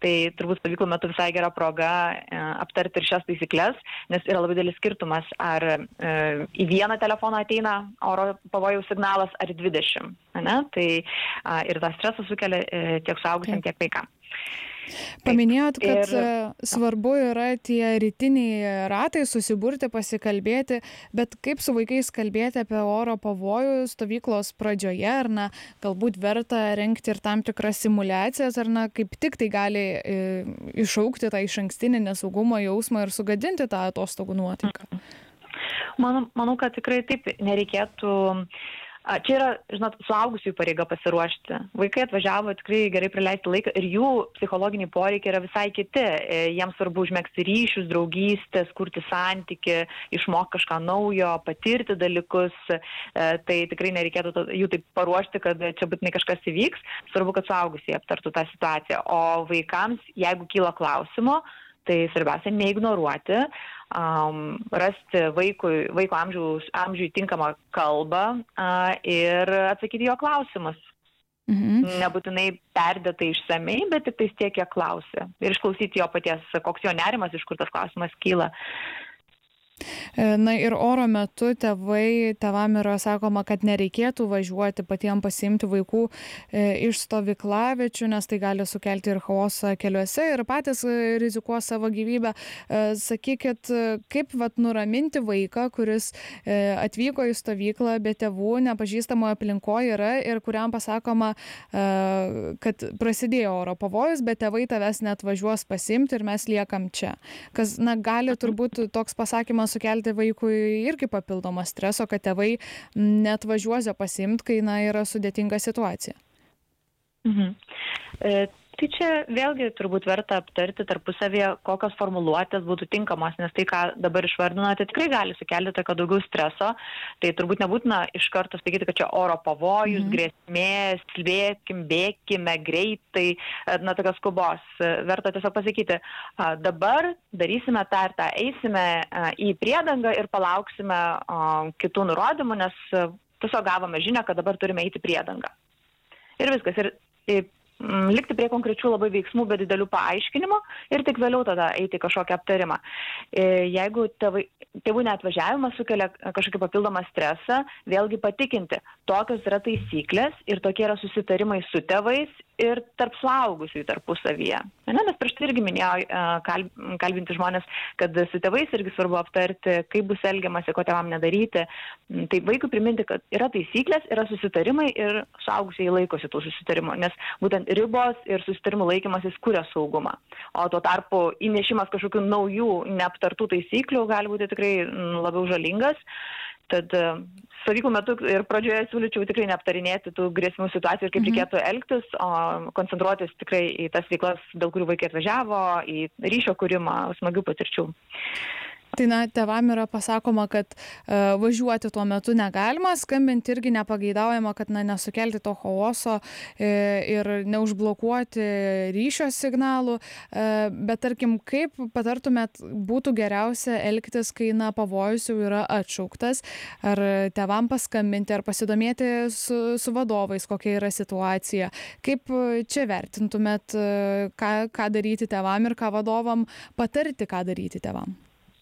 Tai turbūt stovyklų metu visai gera proga aptarti ir šias taisyklės, nes yra labai didelis skirtumas, ar į vieną telefoną ateina oro pavojaus signalas, ar 20. Ne? Tai ir tą stresą sukelia tiek suaugusiam, tiek vaikam. Paminėjot, kad svarbu yra tie rytiniai ratai, susiburti, pasikalbėti, bet kaip su vaikais kalbėti apie oro pavojų stovyklos pradžioje, ar galbūt verta rengti ir tam tikras simuliacijas, ar kaip tik tai gali iššaukti tą išankstinį nesaugumo jausmą ir sugadinti tą atostogų nuotaiką? Manau, kad tikrai taip nereikėtų. Čia yra, suaugusiųjų pareiga pasiruošti. Vaikai atvažiavo tikrai gerai praleisti laiką ir jų psichologiniai poreikiai yra visai kiti. Jiems svarbu užmegzti ryšius, draugystės, kurti santyki, išmokti kažką naujo, patirti dalykus. Tai tikrai nereikėtų jų taip paruošti, kad čia būtinai kažkas įvyks. Svarbu, kad suaugusieji aptartų tą situaciją. O vaikams, jeigu kyla klausimo, tai svarbiausia neignoruoti, rasti vaiko amžiui tinkamą kalbą ir atsakyti jo klausimus. Nebūtinai perdėtai išsamei, bet tik tiek, kiek klausia. Ir išklausyti jo paties, koks jo nerimas, iš kur tas klausimas kyla. Ir oro metu tėvam yra sakoma, kad nereikėtų važiuoti patiems pasiimti vaikų iš stovyklavičių, nes tai gali sukelti ir chaosą keliuose ir patys rizikuos savo gyvybę. Sakykit, kaip nuraminti vaiką, kuris atvyko į stovyklą, bet tėvų nepažįstamoje aplinkoje yra ir kuriam pasakoma, kad prasidėjo oro pavojus, bet tėvai tavęs neatvažiuos pasiimti ir mes liekam čia. Kas gali turbūt toks pasakymas sukelti vaikui irgi papildomą streso, kad tėvai neatvažiuos jo pasiimti, kai yra sudėtinga situacija. Tai čia vėlgi turbūt verta aptarti tarpusavėje, kokios formuluotės būtų tinkamos, nes tai, ką dabar išvardinote, tikrai gali sukelti tokio daugiau streso. Tai turbūt nebūtina iš karto sakyti, kad čia oro pavojus, grėsmė, slėpkim, bėkime greitai, tokios skubos. Verta tiesiog pasakyti, dabar darysime tą ir tą, eisime į priedangą ir palauksime kitų nurodymų, nes tiesiog gavome žinią, kad dabar turime eiti priedangą. Ir viskas. Ir likti prie konkrečių labai veiksmų, be didelių paaiškinimų ir tik vėliau tada eiti kažkokią aptarimą. Jeigu tėvų neatvažiavimas sukelia kažkokį papildomą stresą, vėlgi patikinti, tokios yra taisyklės ir tokie yra susitarimai su tėvais ir tarp suaugusiųjų tarpusavyje. Nes prieš tai irgi minėjau kalbinti žmonės, kad su tėvais irgi svarbu aptarti, kaip bus elgiamasi, ko tėvam nedaryti. Tai vaikui priminti, kad yra taisyklės, yra susitarimai ir suaugusieji laikosi tų susitarimų, nes būtent ribos ir susitarimų laikymasis kuria saugumą. O tuo tarpu įnešimas kažkokių naujų neaptartų taisyklių gali būti tikrai labiau žalingas. Tad stovyklų metu ir pradžioje siūlyčiau tikrai neaptarinėti tų grėsmių situacijų ir kaip reikėtų elgtis, o koncentruotis tikrai į tas veiklas, dėl kurių vaikai atvažiavo, į ryšio kūrimą, smagių patirčių. Tai tėvam yra pasakoma, kad važiuoti tuo metu negalima, skambinti irgi nepageidaujama, kad nesukelti to chaoso ir neužblokuoti ryšio signalų. Bet tarkim, kaip patartumėt būtų geriausia elgtis, kai pavojus jau yra atšauktas? Ar tėvam paskambinti, ar pasidomėti su vadovais, kokia yra situacija? Kaip čia vertintumėt, ką daryti tėvam ir ką vadovam patarti, ką daryti tėvam?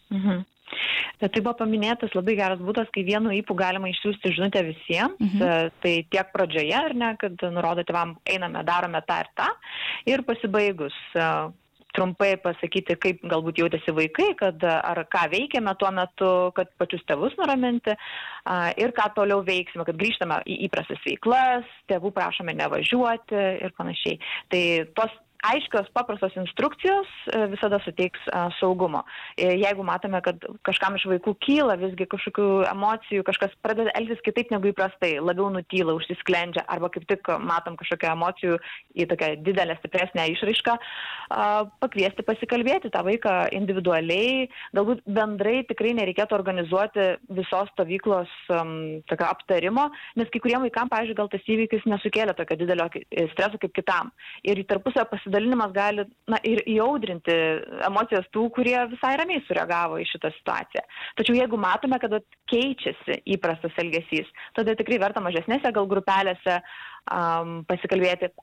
Tai buvo paminėtas labai geras būdas, kai vienu ypu galima išsiųsti žinutę visiems. Tai tiek pradžioje, ar ne, kad nurodo tėvam, einame, darome tą ir tą. Ir pasibaigus trumpai pasakyti, kaip galbūt jautėsi vaikai, ar ką veikiame tuo metu, kad pačius tėvus nuraminti ir ką toliau veiksime, kad grįžtame į įprastas veiklas, tėvų prašome nevažiuoti ir panašiai. Tai tos aiškios, paprastos instrukcijos visada suteiks saugumo. Jeigu matome, kad kažkam iš vaikų kyla visgi kažkokių emocijų, kažkas pradeda elgtis kitaip negu įprastai, labiau nutyla, užsisklendžia, arba kaip tik matom kažkokią emocijų į tokią didelę, stipresnę išraišką, pakviesti pasikalbėti tą vaiką individualiai. Galbūt bendrai tikrai nereikėtų organizuoti visos stovyklos tokio aptarimo, nes kai kuriem vaikam, pavyzdžiui, gal tas įvykis nesukėlė tokio didelio streso kaip kitam. Ir į tarpusavio pasidalinimas gali ir įaudrinti emocijas tų, kurie visai ramiai sureagavo į šitą situaciją. Tačiau jeigu matome, kad keičiasi įprastas elgesys, tada tikrai verta mažesnėse gal grupelėse pasikalbėti arba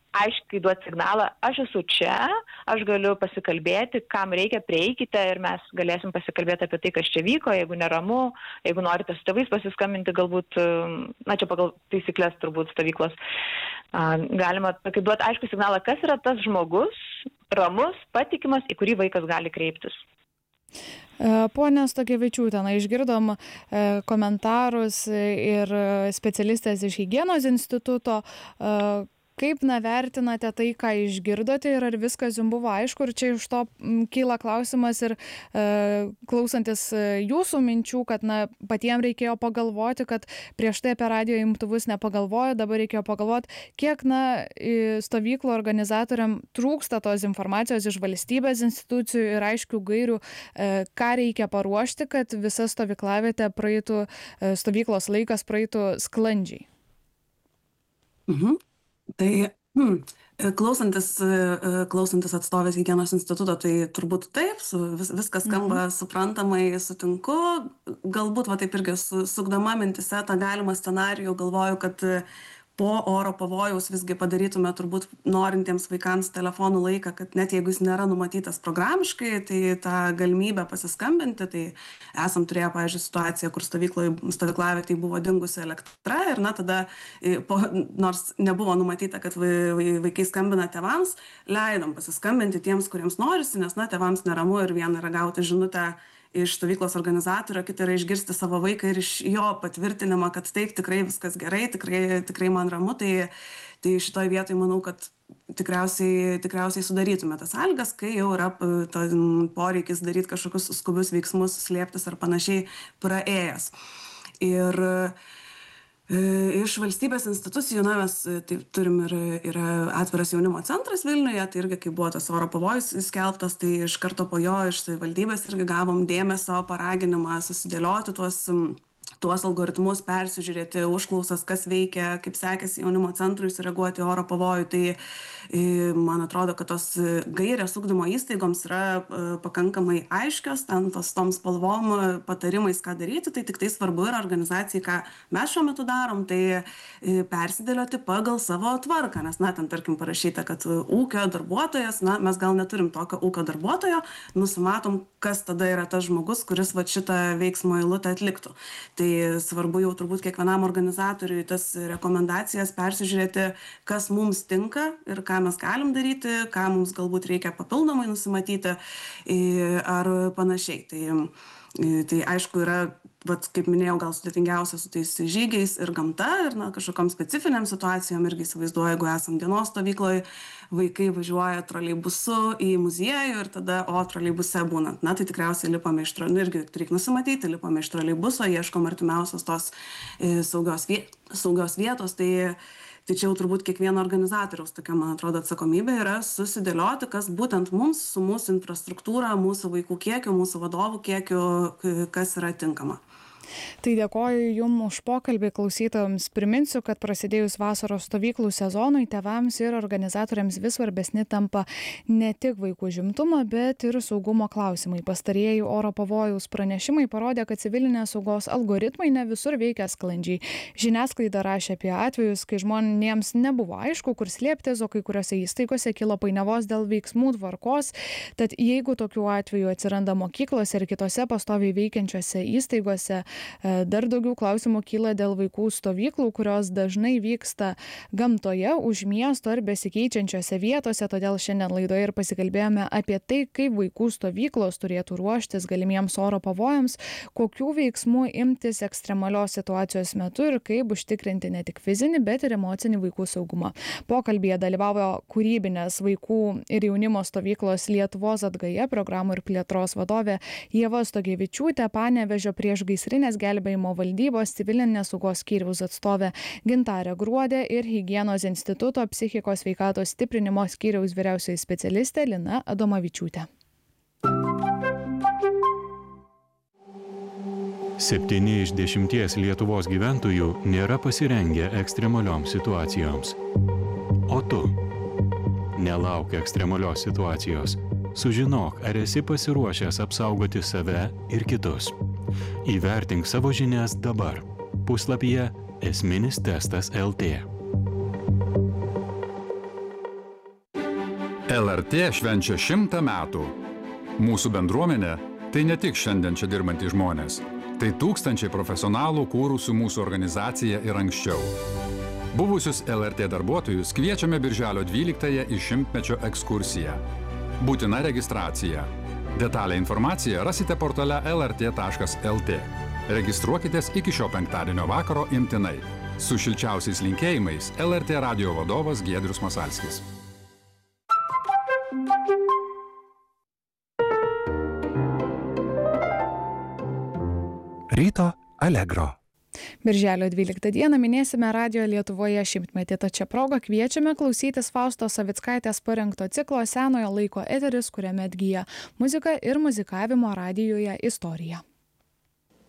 aiškiai duoti signalą, aš esu čia, aš galiu pasikalbėti, kam reikia, prieikite ir mes galėsim pasikalbėti apie tai, kas čia vyko, jeigu neramu, jeigu norite su tėvais pasiskambinti, galbūt, čia pagal taisyklės turbūt stovyklos, galima duoti aiškų signalą, kas yra tas žmogus, ramus, patikimas, į kurį vaikas gali kreiptis. Pone Stogevičiūte, išgirdom komentarus ir specialistės iš Higienos instituto. Kaip vertinate tai, ką išgirdote ir ar viskas jums buvo aišku? Ir čia iš to kyla klausimas ir klausantis jūsų minčių, kad patiems reikėjo pagalvoti, kad prieš tai apie radijo imtuvus nepagalvojo, dabar reikėjo pagalvoti, kiek stovyklų organizatoriam trūksta tos informacijos iš valstybės institucijų ir aiškių gairių, ką reikia paruošti, kad visa stovyklavietė praeitų, stovyklos laikas praeitų sklandžiai. Tai klausantis atstovės Higienos instituto, tai turbūt taip, viskas skamba suprantamai, sutinku. Galbūt taip irgi sukdama mintise tą galimą scenarijų, galvoju, kad po oro pavojaus visgi padarytume turbūt norintiems vaikams telefonų laiką, kad net jeigu jis nėra numatytas programiškai, tai tą galimybę pasiskambinti, tai esam turėję, pavyzdžiui, situaciją, kur stovyklavietėj buvo dingusi elektra ir tada, nors nebuvo numatyta, kad vaikai skambina tėvams, leidom pasiskambinti tiems, kuriems norisi, nes tėvams neramu ir viena yra gauti žinutę iš stovyklos organizatorio, kita yra išgirsti savo vaiką ir iš jo patvirtinimą, kad taip, tikrai viskas gerai, tikrai man ramu, tai šitoj vietoj manau, kad tikriausiai sudarytume tas sąlygas, kai jau yra poreikis daryti kažkokius skubius veiksmus, slėptis ar panašiai praėjęs. Ir iš valstybės institucijų, mes turim ir atviras jaunimo centras Vilniuje, tai irgi kai buvo tas oro pavojus skelbtas, tai iš karto po jo iš savivaldybės irgi gavom dėmesio paraginimą susidėlioti tuos algoritmus, persižiūrėti užklausas, kas veikia, kaip sekėsi jaunimo centrui sureaguoti oro pavojų. Tai man atrodo, kad tos gairės ugdymo įstaigoms yra pakankamai aiškios, tom spalvom patarimais, ką daryti, tai tik tai svarbu yra organizacijai, ką mes šiuo metu darom, tai persidėlioti pagal savo tvarką, nes ten tarkim parašyta, kad ūkio darbuotojas, mes gal neturim tokio ūkio darbuotojo, nusimatom, kas tada yra tas žmogus, kuris šitą veiksmo eilutę atliktų. Tai svarbu jau turbūt kiekvienam organizatoriui tas rekomendacijas persižiūrėti, kas mums tinka ir ką mes galim daryti, ką mums galbūt reikia papildomai nusimatyti ar panašiai. Tai aišku yra, kaip minėjau, gal sudėtingiausia su tais žygiais ir gamta ir kažkokiam specifiniam situacijom irgi įsivaizduoju, jeigu esam dienos stovykloje, vaikai važiuoja troleibusu į muziejų ir tada, troleibuse būnant, tai tikriausiai lipame iš irgi reikia nusimatyti, lipame iš troleibuso, ieškom artimiausios tos saugios vietos, tai čia jau turbūt kiekvieno organizatoriaus tokia, man atrodo, atsakomybė yra susidėlioti, kas būtent mums, su mūsų infrastruktūra, mūsų vaikų kiekiu, mūsų vadovų kiekiu, kas yra tinkama. Tai dėkoju Jums už pokalbį. Klausytojams priminsiu, kad prasidėjus vasaros stovyklų sezonui tėvams ir organizatoriams vis svarbesni tampa ne tik vaikų užimtumo, bet ir saugumo klausimai. Pastarieji oro pavojaus pranešimai parodė, kad civilinės saugos algoritmai ne visur veikia sklandžiai. Žiniasklaida rašė apie atvejus, kai žmonėms nebuvo aišku, kur slėptis, o kai kuriuose įstaigose kilo painiavos dėl veiksmų tvarkos. Tad jeigu tokių atvejų atsiranda mokyklose ir kitose pastoviai veikiančiose įstaigose, dar daugiau klausimų kyla dėl vaikų stovyklų, kurios dažnai vyksta gamtoje, už miesto ar besikeičiančiose vietose. Todėl šiandien laidoje ir pasikalbėjome apie tai, kaip vaikų stovyklos turėtų ruoštis galimiems oro pavojams, kokių veiksmų imtis ekstremalios situacijos metu ir kaip užtikrinti ne tik fizinį, bet ir emocinį vaikų saugumą. Pokalbyje dalyvavo kūrybinės vaikų ir jaunimo stovyklos Lietuvos atgaja programų ir plėtros vadovė Ieva Stogevičiūtė, Panevėžio priešgaisrinės gelbėjimo valdybos civilinės saugos skyriaus atstovė Gintarė Gruodė ir Higienos instituto psichikos sveikatos stiprinimo skyriaus vyriausioji specialistė Lina Adomavičiūtė. 7 iš 10 Lietuvos gyventojų nėra pasirengę ekstremalioms situacijoms. O tu? Nelauk ekstremalios situacijos. Sužinok, ar esi pasiruošęs apsaugoti save ir kitus. Įvertink savo žinias dabar. Puslapyje esminis testas LT. LRT švenčia 100 metų. Mūsų bendruomenė – tai ne tik šiandien čia dirbantys žmonės. Tai tūkstančiai profesionalų kūrusių mūsų organizaciją ir anksčiau. Buvusius LRT darbuotojus kviečiame birželio 12-ąją į 100-mečio ekskursiją. Būtina registracija. Detalę informaciją rasite portale lrt.lt. Registruokitės iki šio penktadienio vakaro imtinai. Su šilčiausiais linkėjimais LRT radijo vadovas Giedrius Masalskis. Ryto Allegro. Birželio 12 dieną minėsime Radijo Lietuvoje 100-metį, tad šią progą kviečiame klausytis Faustos Savickaitės parengto ciklo Senojo laiko eteris, kuriame atgyja muzika ir muzikavimo radijuje istorija.